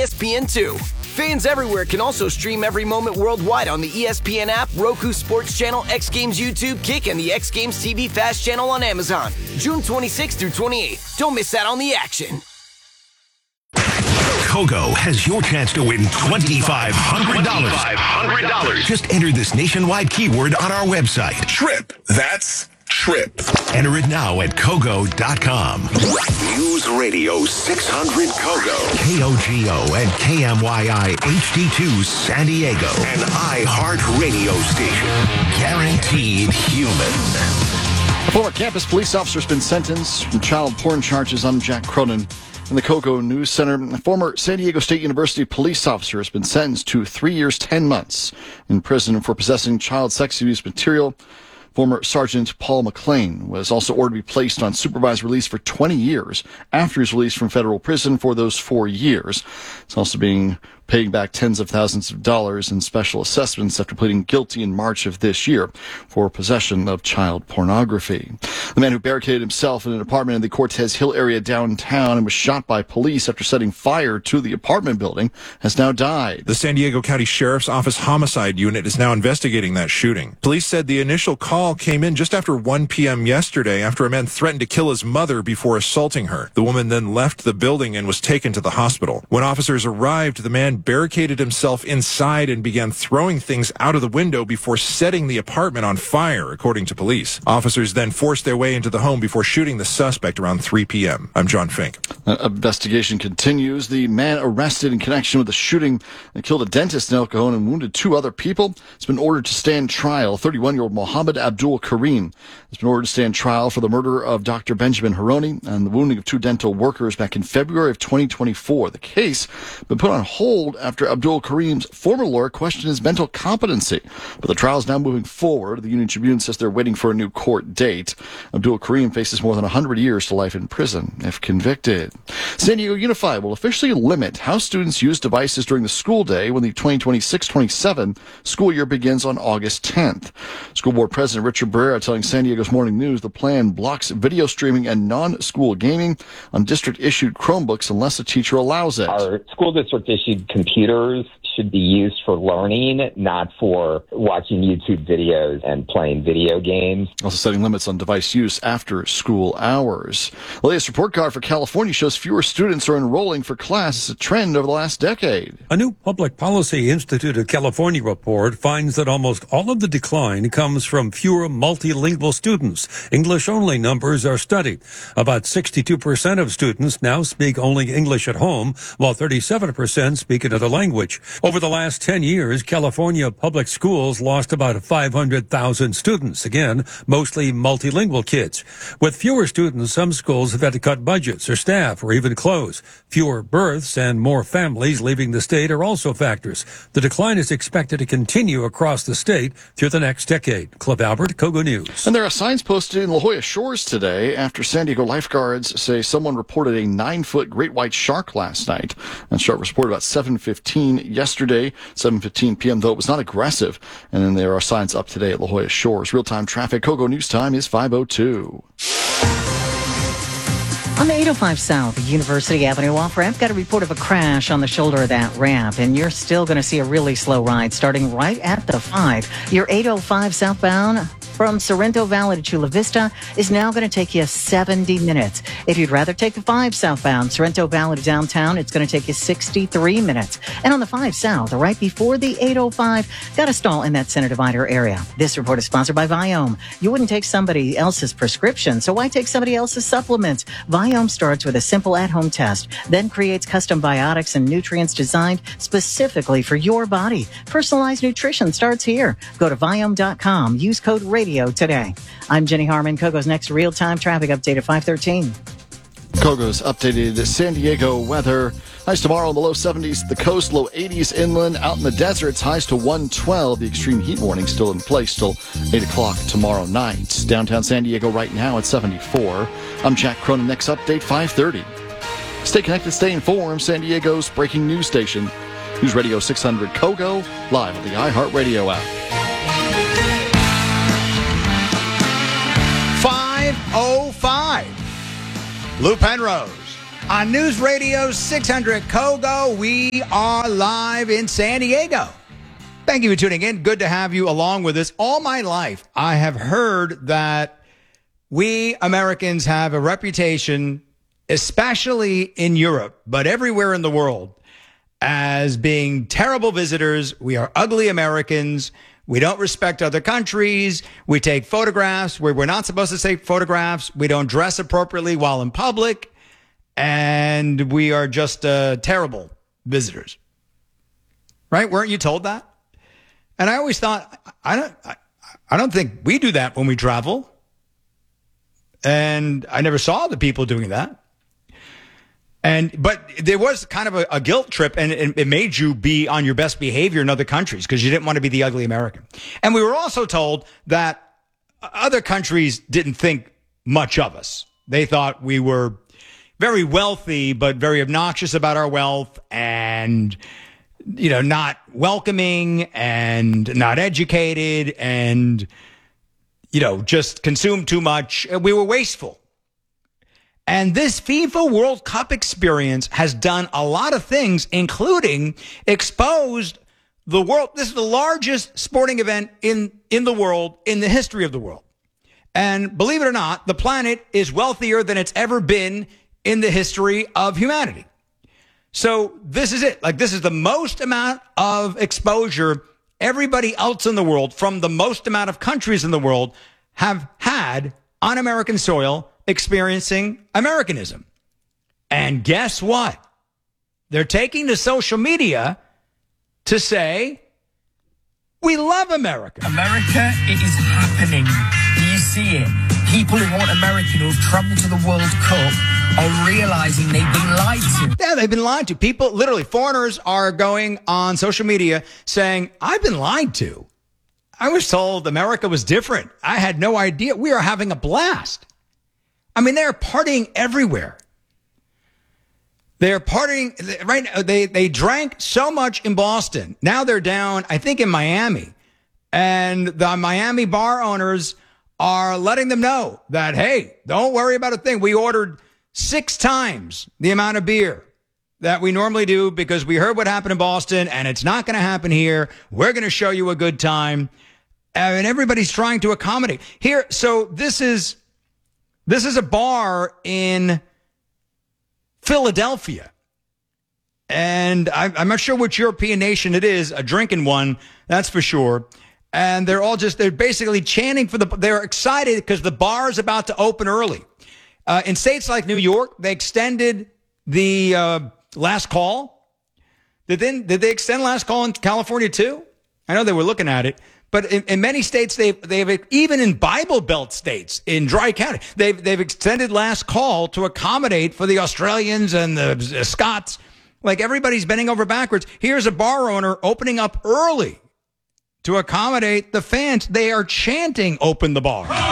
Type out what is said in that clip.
ESPN2. Fans everywhere can also stream every moment worldwide on the ESPN app, Roku Sports Channel, X Games YouTube, Kick, and the X Games TV Fast channel on Amazon. June 26th through 28th. Don't miss out on the action. Kogo has your chance to win $2,500. Just enter this nationwide keyword on our website. Trip. That's TRIP. Enter it now at Kogo.com. News Radio 600 Kogo. KOGO and KMYI HD2 San Diego. An iHeartRadio station. Guaranteed human. A former campus police officer has been sentenced from child porn charges. I'm Jack Cronin in the Kogo News Center. A former San Diego State University police officer has been sentenced to 3 years, 10 months in prison for possessing child sex abuse material. Former Sergeant Paul McLean was also ordered to be placed on supervised release for 20 years after his release from federal prison for those 4 years. It's also paying back tens of thousands of dollars in special assessments after pleading guilty in March of this year for possession of child pornography. The man who barricaded himself in an apartment in the Cortez Hill area downtown and was shot by police after setting fire to the apartment building has now died. The San Diego County Sheriff's Office Homicide Unit is now investigating that shooting. Police said the initial call came in just after 1 p.m. yesterday after a man threatened to kill his mother before assaulting her. The woman then left the building and was taken to the hospital. When officers arrived, the man barricaded himself inside and began throwing things out of the window before setting the apartment on fire, according to police. Officers then forced their way into the home before shooting the suspect around 3 p.m. I'm John Fink. Investigation continues. The man arrested in connection with the shooting that killed a dentist in El Cajon and wounded 2 other people has been ordered to stand trial. 31-year-old Mohammed Abdul Karim has been ordered to stand trial for the murder of Dr. Benjamin Haroni and the wounding of 2 dental workers back in February of 2024. The case been put on hold after Abdul Karim's former lawyer questioned his mental competency. But the trial is now moving forward. The Union Tribune says they're waiting for a new court date. Abdul Karim faces more than 100 years to life in prison if convicted. San Diego Unified will officially limit how students use devices during the school day when the 2026-27 school year begins on August 10th. School Board President Richard Barrera telling San Diego's Morning News the plan blocks video streaming and non-school gaming on district-issued Chromebooks unless a teacher allows it. Our school district-issued computers should be used for learning, not for watching YouTube videos and playing video games. Also setting limits on device use after school hours. The latest report card for California shows fewer students are enrolling for class. It's a trend over the last decade. A new Public Policy Institute of California report finds that almost all of the decline comes from fewer multilingual students. English-only numbers are studied. About 62% of students now speak only English at home, while 37% speak another language. Over the last 10 years, California public schools lost about 500,000 students. Again, mostly multilingual kids. With fewer students, some schools have had to cut budgets or staff or even close. Fewer births and more families leaving the state are also factors. The decline is expected to continue across the state through the next decade. Cliff Albert, Kogo News. And there are signs posted in La Jolla Shores today after San Diego lifeguards say someone reported a 9-foot great white shark last night. That shark was reported about 7:15 yesterday, 7:15 p.m., though it was not aggressive. And then there are signs up today at La Jolla Shores. Real-time traffic. Kogo News time is 5:02. On the 805 South University Avenue off-ramp, got a report of a crash on the shoulder of that ramp, and you're still going to see a really slow ride starting right at the 5. Your 805 southbound from Sorrento Valley to Chula Vista is now going to take you 70 minutes. If you'd rather take the 5 southbound, Sorrento Valley to downtown, it's going to take you 63 minutes. And on the 5 south, right before the 805, got a stall in that center divider area. This report is sponsored by Viome. You wouldn't take somebody else's prescription, so why take somebody else's supplements? Viome starts with a simple at-home test, then creates custom biotics and nutrients designed specifically for your body. Personalized nutrition starts here. Go to Viome.com. Use code RADIO today. I'm Jenny Harmon. Kogo's next real-time traffic update at 5:13. Kogo's updated San Diego weather. Highs tomorrow in the low 70s at the coast, low 80s inland. Out in the deserts, highs to 112. The extreme heat warning still in place till 8 o'clock tomorrow night. Downtown San Diego right now at 74. I'm Jack Cronin. Next update, 5:30. Stay connected, stay informed. San Diego's breaking news station. News Radio 600 Kogo, live on the iHeartRadio app. 5:05. Lou Penrose. On News Radio 600 Kogo, we are live in San Diego. Thank you for tuning in. Good to have you along with us. All my life, I have heard that we Americans have a reputation, especially in Europe, but everywhere in the world, as being terrible visitors. We are ugly Americans. We don't respect other countries. We take photographs where we're not supposed to take photographs. We don't dress appropriately while in public. And we are just terrible visitors. Right? Weren't you told that? And I always thought, I don't think we do that when we travel. And I never saw the people doing that. But there was kind of a guilt trip, and it made you be on your best behavior in other countries because you didn't want to be the ugly American. And we were also told that other countries didn't think much of us. They thought we were very wealthy, but very obnoxious about our wealth, and, you know, not welcoming and not educated, and, you know, just consumed too much. We were wasteful. And this FIFA World Cup experience has done a lot of things, including exposed the world. This is the largest sporting event in the world, in the history of the world. And believe it or not, the planet is wealthier than it's ever been in the history of humanity. So this is it. Like, this is the most amount of exposure everybody else in the world, from the most amount of countries in the world, have had on American soil experiencing Americanism. And guess what? They're taking to social media to say, we love America. America, it is happening. Do you see it? People who want America, who have traveled to the World Cup, are realizing they've been lied to. Yeah, they've been lied to. People, literally, foreigners are going on social media saying, I've been lied to. I was told America was different. I had no idea. We are having a blast. I mean, they're partying everywhere. They're partying right now. They drank so much in Boston. Now they're down, I think, in Miami. And the Miami bar owners are letting them know that, hey, don't worry about a thing. We ordered 6 times the amount of beer that we normally do because we heard what happened in Boston, and it's not going to happen here. We're going to show you a good time. And everybody's trying to accommodate here. So this is a bar in Philadelphia. And I'm not sure which European nation it is, a drinking one, that's for sure. And they're basically chanting they're excited because the bar is about to open early. In states like New York, they extended the last call. Did they extend last call in California too? I know they were looking at it. But in many states, they've even in Bible Belt states, in Dry County, they've extended last call to accommodate for the Australians and the Scots. Like, everybody's bending over backwards. Here's a bar owner opening up early to accommodate the fans. They are chanting, open the bar.